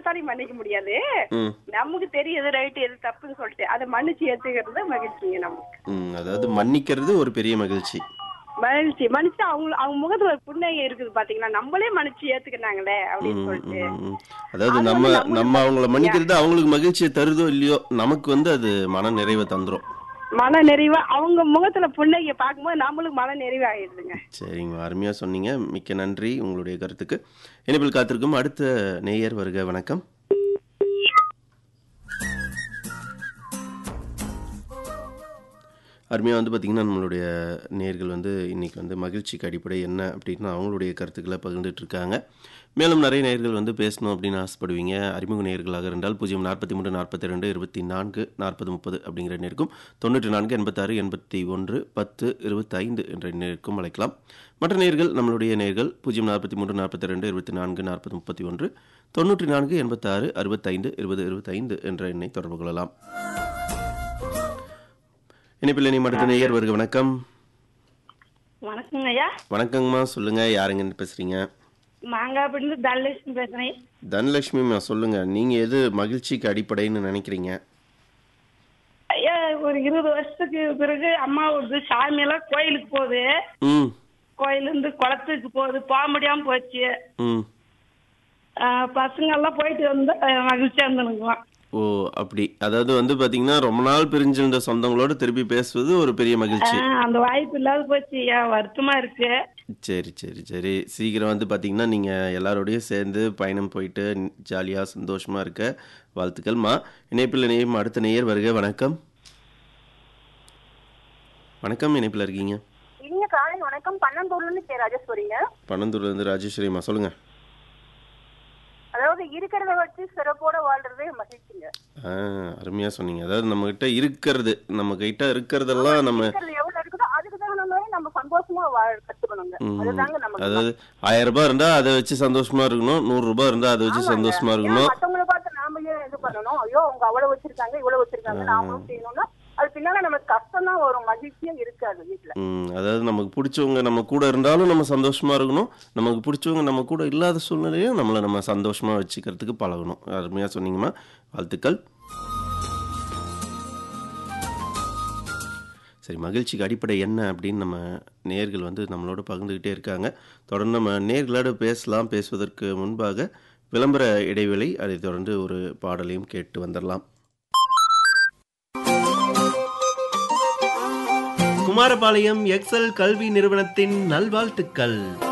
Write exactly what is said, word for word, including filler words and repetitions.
யாராலையும் மன்னிக்க முடியாது. ம் நமக்கு தெரியும் எது ரைட் எது தப்புன்னு சொல்லிட்டு அதை மன்னிச்சு ஏத்துக்கிறது மகிழ்ச்சிங்க நமக்கு. ம் அதாவது மன்னிக்கிறது ஒரு பெரிய மகிழ்ச்சி. மகிழ்ச்சி மன்னிச்சு அவங்க அவங்க முகத்துல ஒரு புன்னகை இருக்குது பாத்தீங்களா, நம்மளே மன்னிச்சு ஏத்துக்கினாங்களே அப்படின்னு ம், சொல்லிட்டு. ம், ம். அதாவது அது நம்ம வந்து நம்மளுக்கு நம்ம அவங்கள மகிழ்ச்சியா மன்னிக்கிறது அவங்களுக்கு மகிழ்ச்சியை தருதோ இல்லையோ நமக்கு வந்து அது மன நிறைவை தந்துரும். மன நிறைவா அவங்க முகத்துல புன்னகையை பார்க்கும்போது நம்மளுக்கு மன நிறைவு ஆயிடுதுங்க. சரிங்க, அருமையா சொன்னீங்க. மிக்க நன்றி உங்களுடைய கருத்துக்கு. இணைப்பில் காத்திருக்கும் அடுத்த நேயர் வருக. வணக்கம். அருமையாக வந்து பார்த்திங்கன்னா நம்மளுடைய நேயர்கள் வந்து இன்றைக்கி வந்து மகிழ்ச்சிக்கு அடிப்படை என்ன அப்படின்னு அவங்களுடைய கருத்துக்களை பகிர்ந்துட்டு இருக்காங்க. மேலும் நிறைய நேயர்கள் வந்து பேசணும் அப்படின்னு ஆசைப்படுவீங்க. அறிமுக நேயர்களாக இருந்தால் பூஜ்ஜியம் நாற்பத்தி மூன்று நாற்பத்தி ரெண்டு இருபத்தி நான்கு நாற்பது முப்பது அப்படிங்கிற எண்ணிற்கும் தொண்ணூற்றி நான்கு எண்பத்தாறு எண்பத்தி ஒன்று பத்து இருபத்தைந்து என்ற எண்ணிற்கும் அழைக்கலாம். மற்ற நேயர்கள் நம்மளுடைய நேயர்கள் பூஜ்ஜியம் நாற்பத்தி மூன்று நாற்பத்தி ரெண்டு இருபத்தி நான்கு நாற்பது முப்பத்தி ஒன்று தொண்ணூற்றி நான்கு எண்பத்தாறு அறுபத்தைந்து இருபது இருபத்தைந்து என்ற எண்ணை தொடர்பு கொள்ளலாம். இணைப்பில் இனி அடுத்த நேயர் வருக. வணக்கம். வணக்கங்க ஐயா. வணக்கங்கம்மா, சொல்லுங்க. யாருங்கன்னு பேசுறீங்க? மாங்காப்பிடிந்து தனலட்சுமி பேசுறேன். தனலட்சுமிம்மா, சொல்லுங்க. நீங்க எது மகிழ்ச்சிக்கு அடிப்படைன்னு நினைக்கிறீங்க? ஐயா, ஒரு இருபது வருஷத்துக்கு பிறகு அம்மா ஒரு சாமி எல்லாம் கோயிலுக்கு போகுது. ம் கோயில இருந்து குளத்துக்கு போகுது, போக முடியாம போச்சு. ம் பசங்க எல்லாம் போயிட்டு வந்து மகிழ்ச்சியா இருந்துருக்கலாம். ஓ, அப்படி. அதாவது வந்து பாத்தீங்கன்னா ரொம்ப நாள் பிரிஞ்சிருந்த சொந்தங்களோட திருப்பி பேசுவது ஒரு பெரிய மகிழ்ச்சி. அந்த வாய்ப்பு இல்லாத போச்சு ஐயா, வருத்தமா இருக்கு. சரி சரி சரி சீக்கிரம் வந்து பாத்தீங்கன்னா நீங்க எல்லாரோடையும் சேர்ந்து பயணம் போயிட்டு ஜாலியா சந்தோஷமா இருக்க வாழ்த்துக்கள்மா. இணைப்பில் இணையும் அடுத்த நேயர் வருக. வணக்கம். வணக்கம், இணைப்பில் இருக்கீங்க. இங்க காலை வணக்கம். பன்னந்தூர்ல இருந்து கே ராஜேஸ்வரிங்க. பன்னந்தூர்ல இருந்து ராஜேஸ்வரிமா, சொல்லுங்க. அதாவது இருக்கிறத வச்சு சிறப்போட வாழ்றதே மகிழ்ச்சிங்க. ஆ, அருமையா சொன்னீங்க. அதாவது நம்ம கிட்ட இருக்கிறது நம்ம கிட்ட இருக்கிறதெல்லாம் நம்ம எவ்வளவு இருக்குதோ அதுக்கு தகுந்த மாதிரி நம்ம சந்தோஷமா வாழ கத்துக்கணுங்க. அதுதாங்க நமக்கு. அதாவது ஆயிரம் ரூபாய் இருந்தா அதை வச்சு சந்தோஷமா இருக்கணும், நூறு ரூபாய் இருந்தா அதை வச்சு சந்தோஷமா இருக்கணும். மத்தவங்களை பார்த்து நாம ஏன் இது பண்ணணும், ஐயோ அவங்க அவ்வளவு வச்சிருக்காங்க இவ்வளவு வச்சிருக்காங்க நாமளும் செய்யணும்னா அது பின்னால நமக்கு கஷ்டம் தான் வரும், மகிழ்ச்சியா இருக்காது வீட்டுல. ம் அதாவது நமக்கு பிடிச்சவங்க நம்ம கூட இருந்தாலும் நம்ம சந்தோஷமா இருக்கணும், நமக்கு பிடிச்சவங்க நம்ம கூட இல்லாத சூழ்நிலையும் நம்மளை நம்ம சந்தோஷமா வச்சுக்கிறதுக்கு பழகணும். அருமையா சொன்னீங்கம்மா, வாழ்த்துக்கள். சரி, மகிழ்ச்சிக்கு அடிப்படை என்ன அப்படின்னு நம்ம நேயர்கள் வந்து நம்மளோட பகிர்ந்துக்கிட்டே இருக்காங்க. தொடர்ந்து நம்ம நேயர்களோடு பேசலாம். பேசுவதற்கு முன்பாக விளம்பர இடைவேளை, அதை தொடர்ந்து ஒரு பாடலையும் கேட்டு வந்துடலாம். குமாரபாளையம் எக்ஸல் கல்வி நிறுவனத்தின் நல்வாழ்த்துக்கள்.